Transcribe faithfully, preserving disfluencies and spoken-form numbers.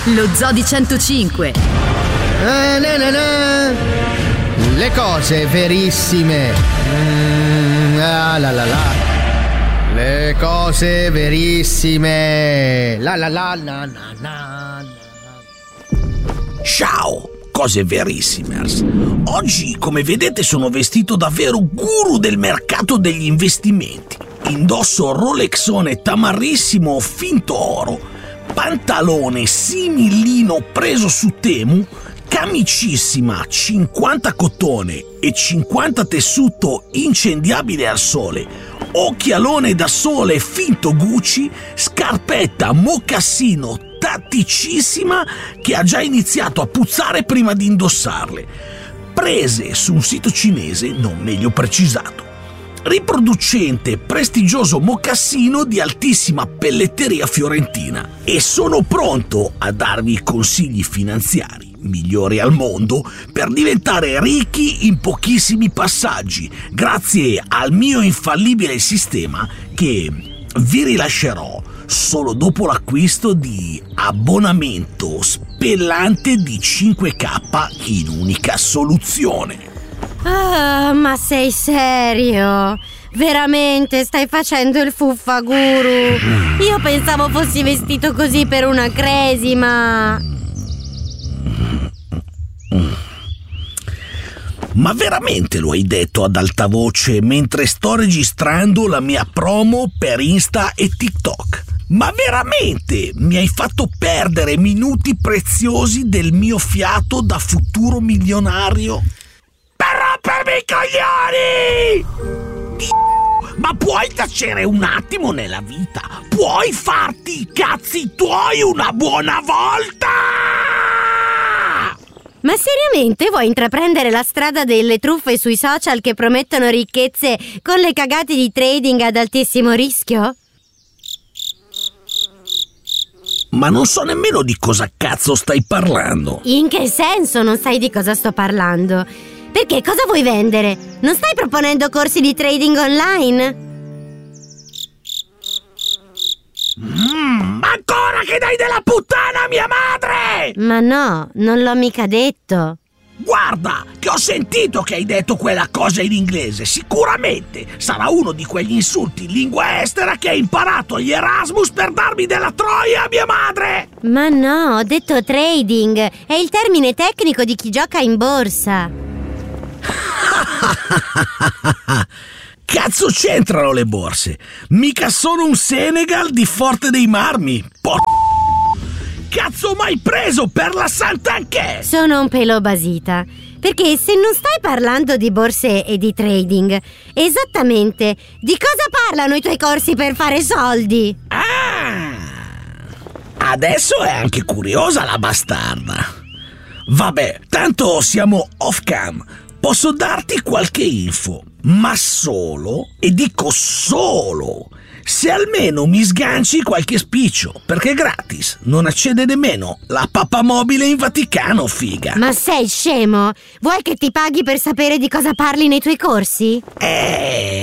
Lo Zoo di centocinque. Ah, na, na, na. Le cose verissime. Mm, ah, la la la. Le cose verissime. La la la na na na. Ciao, cose verissimers. Oggi, come vedete, sono vestito davvero guru del mercato degli investimenti. Indosso Rolexone tamarrissimo finto oro, pantalone similino preso su Temu, camicissima cinquanta cotone e cinquanta tessuto incendiabile al sole, occhialone da sole finto Gucci, scarpetta mocassino tatticissima che ha già iniziato a puzzare prima di indossarle, prese su un sito cinese non meglio precisato. Riproducente prestigioso mocassino di altissima pelletteria fiorentina, e sono pronto a darvi consigli finanziari migliori al mondo per diventare ricchi in pochissimi passaggi, grazie al mio infallibile sistema che vi rilascerò solo dopo l'acquisto di abbonamento spellante di cinque K in unica soluzione. Ah, ma sei serio? Veramente stai facendo il fuffaguru? Io pensavo fossi vestito così per una cresima. Ma veramente lo hai detto ad alta voce mentre sto registrando la mia promo per Insta e TikTok? Ma veramente mi hai fatto perdere minuti preziosi del mio fiato da futuro milionario? Per rompermi i coglioni! Ma puoi tacere un attimo nella vita? Puoi farti i cazzi tuoi una buona volta? Ma seriamente vuoi intraprendere la strada delle truffe sui social che promettono ricchezze con le cagate di trading ad altissimo rischio? Ma non so nemmeno di cosa cazzo stai parlando. In che senso non sai di cosa sto parlando? Perché cosa vuoi vendere? Non stai proponendo corsi di trading online? Mm, ma ancora che dai della puttana a mia madre! Ma no, non l'ho mica detto. Guarda, che ho sentito che hai detto quella cosa in inglese. Sicuramente sarà uno di quegli insulti in lingua estera che hai imparato agli Erasmus per darmi della troia a mia madre. Ma no, ho detto trading. È il termine tecnico di chi gioca in borsa. Cazzo c'entrano le borse? Mica sono un Senegal di Forte dei Marmi. Por... Cazzo mai preso per la Sant'Anché? Sono un pelo basita. Perché se non stai parlando di borse e di trading, esattamente di cosa parlano i tuoi corsi per fare soldi? Ah! Adesso è anche curiosa la bastarda. Vabbè, tanto siamo off cam. Posso darti qualche info, ma solo, e dico solo, se almeno mi sganci qualche spiccio, perché è gratis, non accede nemmeno la papamobile in Vaticano, figa. Ma sei scemo? Vuoi che ti paghi per sapere di cosa parli nei tuoi corsi? Eh...